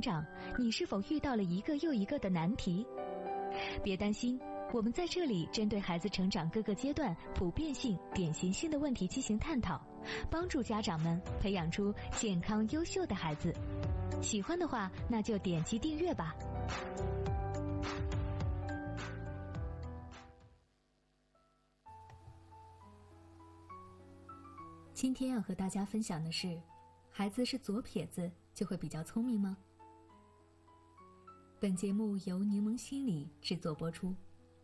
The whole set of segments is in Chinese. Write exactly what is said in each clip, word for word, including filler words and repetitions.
长，你是否遇到了一个又一个的难题？别担心，我们在这里针对孩子成长各个阶段普遍性、典型性的问题进行探讨，帮助家长们培养出健康优秀的孩子。喜欢的话，那就点击订阅吧。今天要和大家分享的是，孩子是左撇子就会比较聪明吗？本节目由柠檬心理制作播出。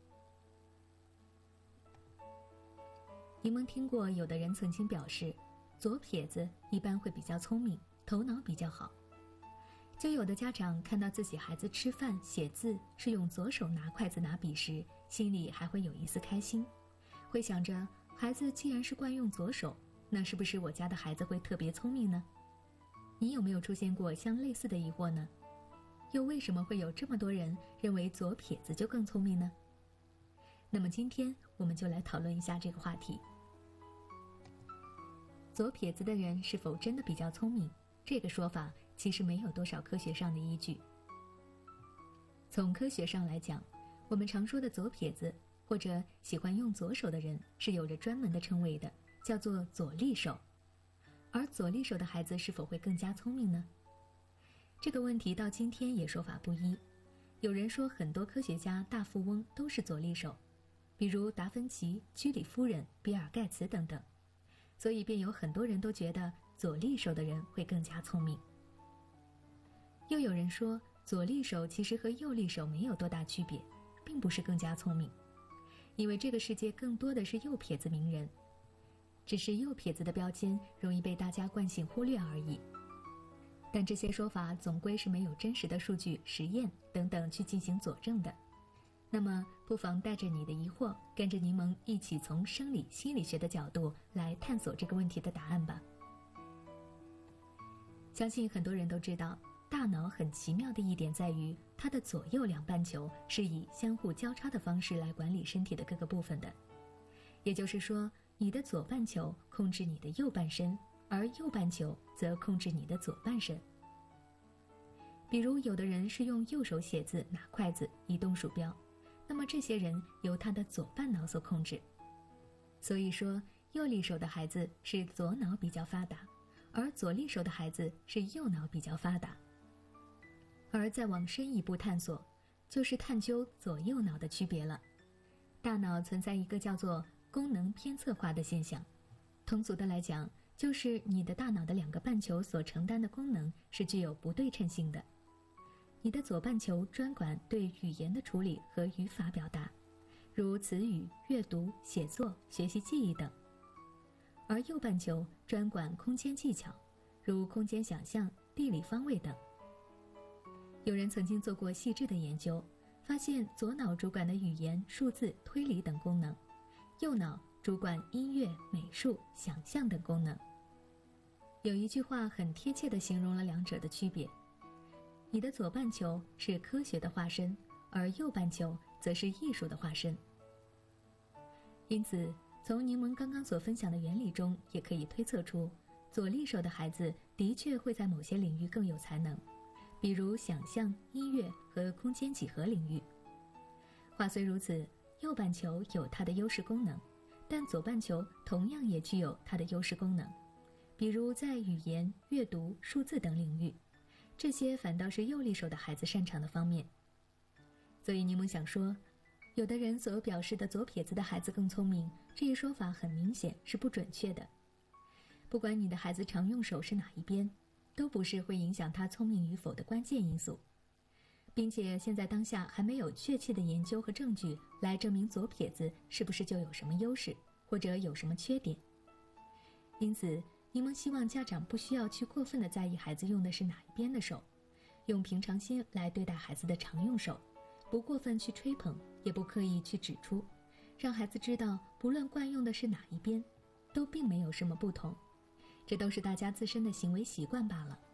柠檬听过有的人曾经表示，左撇子一般会比较聪明，头脑比较好。就有的家长看到自己孩子吃饭写字是用左手拿筷子拿笔时，心里还会有一丝开心，会想着孩子既然是惯用左手，那是不是我家的孩子会特别聪明呢？你有没有出现过相类似的疑惑呢？又为什么会有这么多人认为左撇子就更聪明呢？那么今天我们就来讨论一下这个话题。左撇子的人是否真的比较聪明？这个说法其实没有多少科学上的依据。从科学上来讲，我们常说的左撇子或者喜欢用左手的人是有着专门的称谓的，叫做左利手。而左利手的孩子是否会更加聪明呢？这个问题到今天也说法不一。有人说很多科学家、大富翁都是左利手，比如达芬奇、居里夫人、比尔盖茨等等，所以便有很多人都觉得左利手的人会更加聪明。又有人说左利手其实和右利手没有多大区别，并不是更加聪明，因为这个世界更多的是右撇子名人，只是右撇子的标签容易被大家惯性忽略而已。但这些说法总归是没有真实的数据、实验等等去进行佐证的。那么不妨带着你的疑惑，跟着柠檬一起从生理心理学的角度来探索这个问题的答案吧。相信很多人都知道，大脑很奇妙的一点在于，它的左右两半球是以相互交叉的方式来管理身体的各个部分的。也就是说，你的左半球控制你的右半身，而右半球则控制你的左半身。比如有的人是用右手写字、拿筷子、移动鼠标，那么这些人由他的左半脑所控制。所以说，右利手的孩子是左脑比较发达，而左利手的孩子是右脑比较发达。而再往深一步探索，就是探究左右脑的区别了。大脑存在一个叫做功能偏侧化的现象，通俗的来讲，就是你的大脑的两个半球所承担的功能是具有不对称性的。你的左半球专管对语言的处理和语法表达，如词语、阅读、写作、学习记忆等，而右半球专管空间技巧，如空间想象、地理方位等。有人曾经做过细致的研究，发现左脑主管的语言、数字、推理等功能，右脑主管音乐、美术、想象等功能。有一句话很贴切地形容了两者的区别：你的左半球是科学的化身，而右半球则是艺术的化身。因此，从柠檬刚刚所分享的原理中，也可以推测出，左利手的孩子的确会在某些领域更有才能，比如想象、音乐和空间几何领域。话虽如此，右半球有它的优势功能，但左半球同样也具有它的优势功能，比如在语言、阅读、数字等领域，这些反倒是右利手的孩子擅长的方面。所以柠檬想说，有的人所表示的左撇子的孩子更聪明，这一说法很明显是不准确的。不管你的孩子常用手是哪一边，都不是会影响他聪明与否的关键因素，并且现在当下还没有确切的研究和证据来证明左撇子是不是就有什么优势，或者有什么缺点。因此，柠檬希望家长不需要去过分地在意孩子用的是哪一边的手，用平常心来对待孩子的常用手，不过分去吹捧，也不刻意去指出，让孩子知道不论惯用的是哪一边，都并没有什么不同，这都是大家自身的行为习惯罢了。